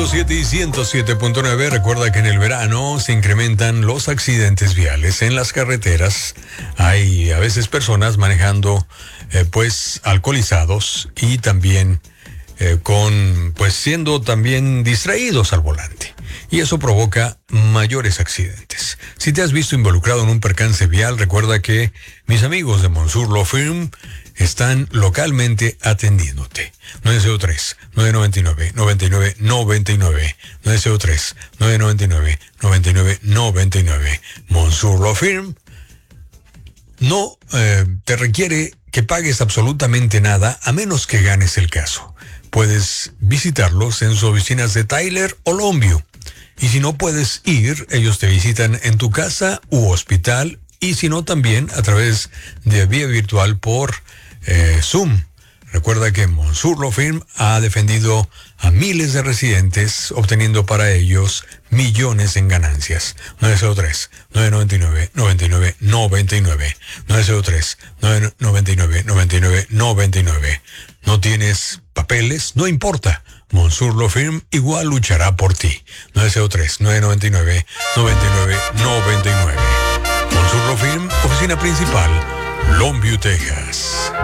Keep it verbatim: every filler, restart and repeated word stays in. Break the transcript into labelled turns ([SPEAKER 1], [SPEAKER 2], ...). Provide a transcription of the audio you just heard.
[SPEAKER 1] siete y ciento siete punto nueve. Recuerda que en el verano se incrementan los accidentes viales en las carreteras. Hay a veces personas manejando eh, pues alcoholizados y también eh, con pues siendo también distraídos al volante. Y eso provoca mayores accidentes. Si te has visto involucrado en un percance vial, recuerda que mis amigos de Monsur Law Firm están localmente atendiéndote. nueve cero tres, nueve nueve nueve, nueve nueve nueve nueve. nueve cero tres, nueve nueve nueve, nueve nueve nueve nueve. Monsur Law Firm no eh, te requiere que pagues absolutamente nada a menos que ganes el caso. Puedes visitarlos en sus oficinas de Tyler o Longview. Y si no puedes ir, ellos te visitan en tu casa u hospital, y si no, también a través de vía virtual por eh, Zoom. Recuerda que Monsur Law Firm ha defendido a miles de residentes, obteniendo para ellos millones en ganancias. nueve cero tres, nueve nueve nueve, nueve nueve nueve nueve. nueve cero tres, nueve nueve nueve, nueve nueve nueve nueve. ¿No tienes papeles? No importa. Monsur Law Firm igual luchará por ti. nueve cero tres, nueve nueve nueve, nueve nueve nueve nueve. Monsur Law Firm, oficina principal, Longview, Texas.